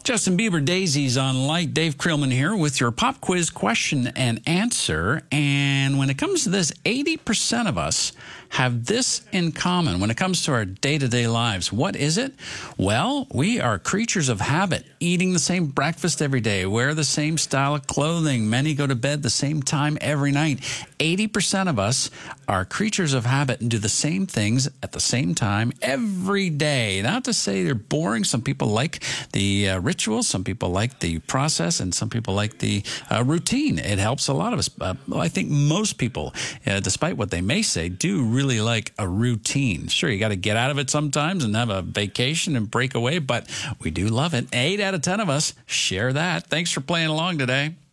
Justin Bieber Daisies on Light. Dave Creelman here with your pop quiz question and answer. And when it comes to this, 80% of us have this in common when it comes to our day-to-day lives. What is it? Well, we are creatures of habit, eating the same breakfast every day, wear the same style of clothing. Many go to bed the same time every night. 80% of us are creatures of habit and do the same things at the same time every day. Not to say they're boring. Some people like the rituals, some people like the process, and some people like the routine. It helps a lot of us. I think most people, despite what they may say, do really like a routine. Sure, you got to get out of it sometimes and have a vacation and break away, but we do love it. 8 out of 10 of us share that. Thanks for playing along today.